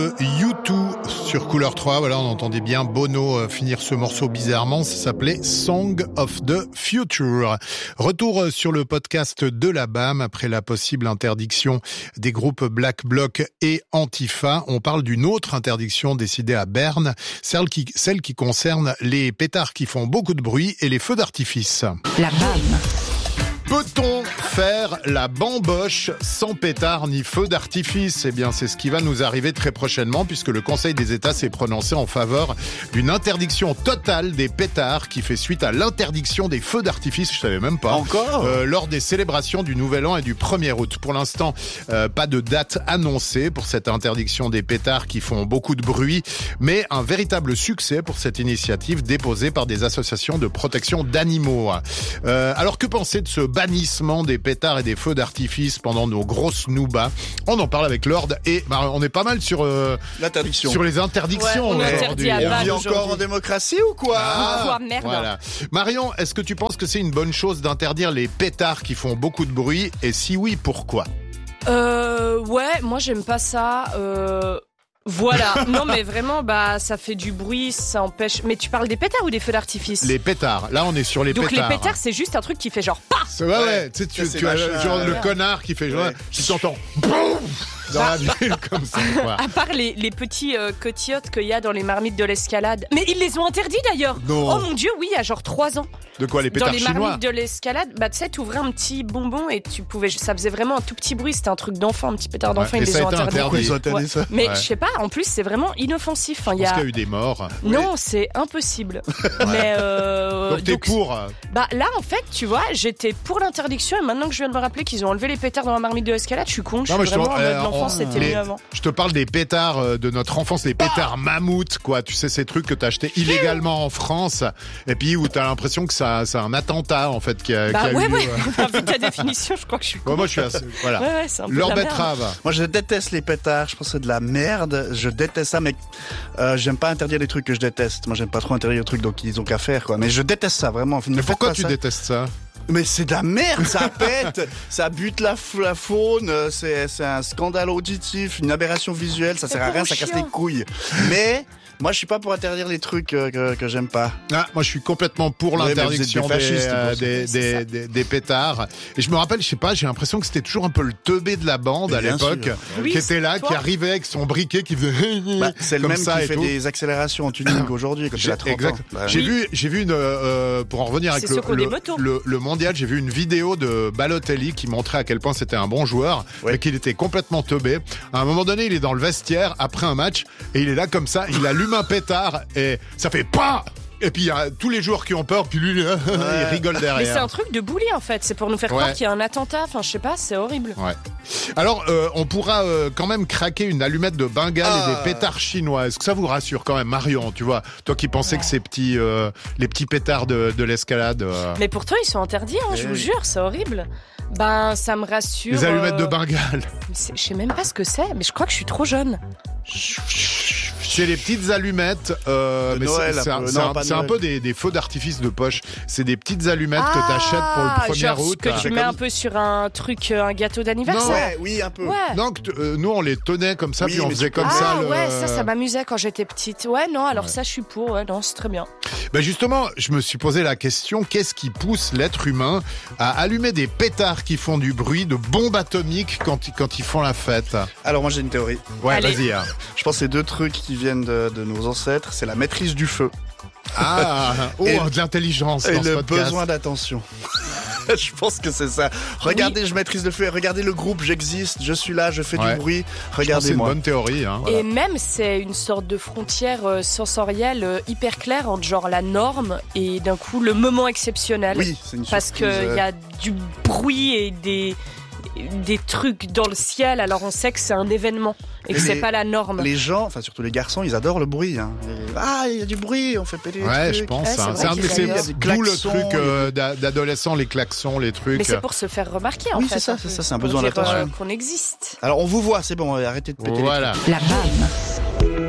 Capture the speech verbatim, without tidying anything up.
U deux sur Couleur trois, voilà, on entendait bien Bono euh, finir ce morceau bizarrement, ça s'appelait Song of the Future. Retour sur le podcast de la B A M après la possible interdiction des groupes Black Bloc et Antifa. On parle d'une autre interdiction décidée à Berne, celle qui, celle qui concerne les pétards qui font beaucoup de bruit et les feux d'artifice. La B A M. Peut-on faire la bamboche sans pétard ni feu d'artifice ? Eh bien, c'est ce qui va nous arriver très prochainement puisque le Conseil des États s'est prononcé en faveur d'une interdiction totale des pétards qui fait suite à l'interdiction des feux d'artifice, je savais même pas. Encore euh, lors des célébrations du Nouvel An et du premier août. Pour l'instant, euh, pas de date annoncée pour cette interdiction des pétards qui font beaucoup de bruit, mais un véritable succès pour cette initiative déposée par des associations de protection d'animaux. Euh, alors, que penser de ce bannissement des pétards et des feux d'artifice pendant nos grosses noubas? On en parle avec Lord et bah, on est pas mal sur euh, l'interdiction, sur les interdictions. Ouais, on aujourd'hui. interdit à On vit encore en démocratie ou quoi? Ah, Quoi, merde. Voilà. Marion, est-ce que tu penses que c'est une bonne chose d'interdire les pétards qui font beaucoup de bruit? Et si oui, pourquoi? Euh, ouais, moi j'aime pas ça. Euh... Voilà, non mais vraiment, bah ça fait du bruit, ça empêche. Mais tu parles des pétards ou des feux d'artifice? Les pétards. Là, on est sur les Donc pétards. les pétards, c'est juste un truc qui fait genre paf. C'est ouais, ouais. Tu sais, tu, Ça, tu as machin, genre euh, le connard qui fait genre, ouais. tu t'entends boum dans la ville comme ça. Quoi. À part les, les petits euh, cotiotes qu'il y a dans les marmites de l'escalade. Mais ils les ont interdits d'ailleurs. Non. Oh mon dieu, oui, il y a genre trois ans. De quoi, les Dans pétards les chinois? marmites de l'escalade, bah tu sais, t'ouvrais un petit bonbon et tu pouvais, ça faisait vraiment un tout petit bruit. C'était un truc d'enfant, un petit pétard d'enfant. Ouais, Ils et les ça a ont été interdits. interdit. Ils ont interdit Ouais. ça. Mais Ouais. je sais pas, en plus c'est vraiment inoffensif. Enfin, Je il y pense a... qu'il y a eu des morts. Non, c'est impossible. Mais euh, Donc t'es donc, pour? Bah là en fait, tu vois, j'étais pour l'interdiction et maintenant que je viens de me rappeler qu'ils ont enlevé les pétards dans la marmite de l'escalade, je suis con. Je Non, mais suis je te- vraiment en mode euh, l'enfance, on- c'était les- mieux avant. Je te parle des pétards euh, de notre enfance, les pétards mammouths, quoi. Tu sais, ces trucs que t'as achetés illégalement en France, et puis où t'as l'impression que ça, c'est un attentat, en fait, qui a, qui Bah a ouais, eu ouais. lieu. Enfin, vu ta définition, je crois que je suis con. Ouais, moi, je suis assez, voilà. Ouais, ouais, c'est un peu Leur de la merde. betterave. Moi, je déteste les pétards. Je pense que c'est de la merde. Je déteste ça, mais euh, j'aime pas interdire les trucs que je déteste. Moi, j'aime pas trop interdire les trucs, donc ils ont qu'à faire, quoi. Mais je déteste ça, vraiment. Ne Mais faites pourquoi pas tu ça. détestes ça? Mais c'est de la merde, ça pète, ça bute la, f- la faune, euh, c'est, c'est un scandale auditif, une aberration visuelle, ça C'est sert à rien, trop ça casse chiant. les couilles. Mais moi, je suis pas pour interdire les trucs euh, que, que j'aime pas. Ah, moi, je suis complètement pour Ouais, mais l'interdiction vous êtes des, des fascistes, euh, pour ça. des, C'est des, ça. des, des pétards. Et je me rappelle, je sais pas, j'ai l'impression que c'était toujours un peu le teubé de la bande Mais à bien l'époque, sûr. Oui, qui était là, toi. qui arrivait avec son briquet, qui faisait Bah, c'est le comme même ça qui et fait tout. des accélérations en tuning aujourd'hui, quand il J'ai- a trente exact. ans. Bah, J'ai Oui. vu, j'ai vu une, euh, pour en revenir avec C'est le, ceux qui ont des le, motos. le, le mondial, j'ai vu une vidéo de Balotelli qui montrait à quel point c'était un bon joueur, Ouais. mais qu'il était complètement teubé. À un moment donné, il est dans le vestiaire après un match et il est là comme ça, il allume un pétard et ça fait pas. Et puis il y a tous les joueurs qui ont peur, puis lui, il rigole derrière. Mais c'est un truc de bully en fait, c'est pour nous faire Ouais. croire qu'il y a un attentat, enfin je sais pas, c'est horrible. Ouais. Alors, euh, on pourra euh, quand même craquer une allumette de Bengale Ah. et des pétards chinois. Est-ce que ça vous rassure quand même, Marion? Tu vois, toi qui pensais que ces petits, euh, les petits pétards de, de l'escalade, euh, Mais pourtant ils sont interdits, hein, je Eh vous oui. jure, c'est horrible. Ben ça me rassure. les allumettes euh, de Bengale. c'est- Je sais même pas ce que c'est, mais je crois que je suis trop jeune. C'est les petites allumettes, euh, De mais Noël, c'est, un c'est un, peu. c'est Non, un- pas de c'est un Noël. peu des, des feux d'artifice de poche. C'est des petites allumettes que tu achètes pour le Ah, premier genre août. que tu C'est mets comme- un peu sur un truc, euh, un gâteau d'anniversaire. Ouais, oui, un peu. Ouais. Donc, t- euh, nous, on les tenait comme ça, Oui, puis on mais faisait tu peux- comme Ah ça. le- ouais, ça, ça m'amusait quand j'étais petite. Ouais, non, alors Ouais. ça, je suis pour. Ouais, non, c'est très bien. Ben justement, je me suis posé la question, qu'est-ce qui pousse l'être humain à allumer des pétards qui font du bruit, de bombes atomiques quand, ils- quand ils font la fête? Alors, moi, j'ai une théorie. Ouais, Allez. vas-y. hein. Je pense que c'est deux trucs qui viennent de, de nos ancêtres. C'est la maîtrise du feu Ah, oh, Et- de l'intelligence et dans ce le podcast. besoin d'attention. Je pense que c'est ça. Regardez, je maîtrise le feu. Regardez le groupe, j'existe, je suis là, je fais Ouais. du bruit. Je pense que c'est une Regardez-moi. bonne théorie. Hein. Et même, c'est une sorte de frontière euh, sensorielle euh, hyper claire entre genre la norme et d'un coup le moment exceptionnel. Oui, c'est une Parce surprise, qu'il euh, y a du bruit et des, des trucs dans le ciel, alors on sait que c'est un événement et que Et c'est les- pas la norme. Les gens, enfin surtout les garçons, ils adorent le bruit. Hein. Et- ah, il y a du bruit, on fait péter les Ouais, trucs. je pense. Ouais, c'est hein. vrai C'est un- qu'il mais y a c'est des d'où le klaxons, truc il y a euh, d'a- d'adolescents, les klaxons, les trucs. Mais c'est pour se faire remarquer en Oui, fait. c'est ça, un c'est peu. ça, c'est un Pour besoin dire, d'attention. euh, qu'on existe. Alors on vous voit, c'est bon, arrêtez de péter les trucs. Voilà. La B A M.